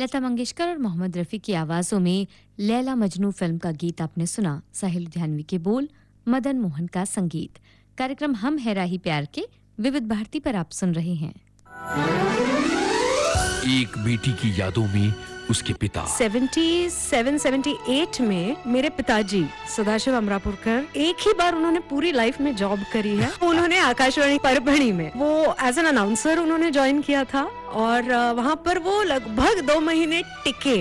लता मंगेशकर और मोहम्मद रफ़ी की आवाज़ों में लैला मजनू फिल्म का गीत आपने सुना। साहिल लुधियानवी के बोल, मदन मोहन का संगीत। कार्यक्रम हम है राही प्यार के विविध भारती पर आप सुन रहे हैं। एक बेटी की यादों में उसके पिता 77-78 में मेरे पिताजी सदाशिव अमरापुरकर एक ही बार उन्होंने पूरी लाइफ में जॉब करी है। उन्होंने आकाशवाणी परभणी में वो एज एन अनाउंसर उन्होंने ज्वाइन किया था और वहाँ पर वो लगभग 2 महीने टिके।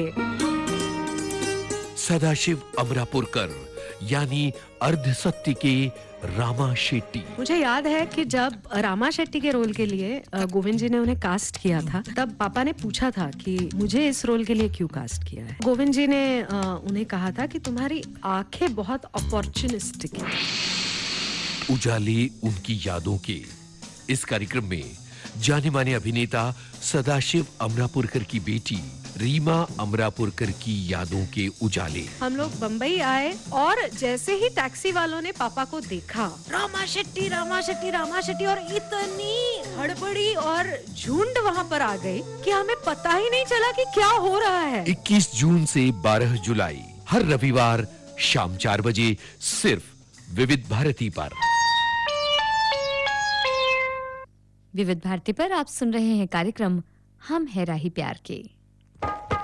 सदाशिव अमरापुरकर यानी अर्ध सत्य के रामा शेट्टी। मुझे याद है कि जब रामा शेट्टी के रोल के लिए गोविंद जी ने उन्हें कास्ट किया था, तब पापा ने पूछा था कि मुझे इस रोल के लिए क्यों कास्ट किया है। गोविंद जी ने उन्हें कहा था कि तुम्हारी आंखें बहुत अपॉर्चुनिस्टिक हैं। उजाले उनकी यादों के इस कार्यक्रम में जाने माने अभिनेता सदाशिव अमरापुरकर की बेटी रीमा अमरापुरकर की यादों के उजाले। हम लोग बम्बई आए और जैसे ही टैक्सी वालों ने पापा को देखा, रामा शेट्टी रामा शेट्टी रामा शेट्टी, और इतनी हड़बड़ी और झुंड वहाँ पर आ गई कि हमें पता ही नहीं चला कि क्या हो रहा है। 21 जून से 12 जुलाई हर रविवार शाम 4 बजे सिर्फ विविध भारती पर। विविध भारती पर आप सुन रहे हैं कार्यक्रम हम है राही प्यार के।